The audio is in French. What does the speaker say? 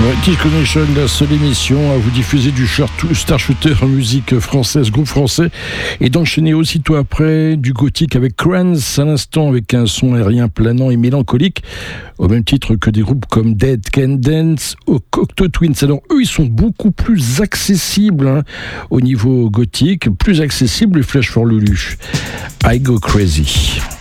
T-Connection, la seule émission à vous diffuser du Star Shooter en musique française, groupe français, et d'enchaîner aussitôt après du gothique avec Crans, à l'instant avec un son aérien planant et mélancolique, au même titre que des groupes comme Dead Can Dance ou Cocteau Twins. Alors eux, ils sont beaucoup plus accessibles au niveau gothique, plus accessible, et Flash for Lulu. I Go Crazy.